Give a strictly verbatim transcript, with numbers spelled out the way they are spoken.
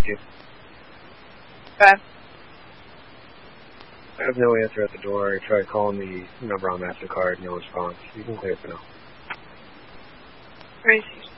you. Okay. I have no answer at the door. I tried calling the number on MasterCard, no response. You can clear for now. Crazy.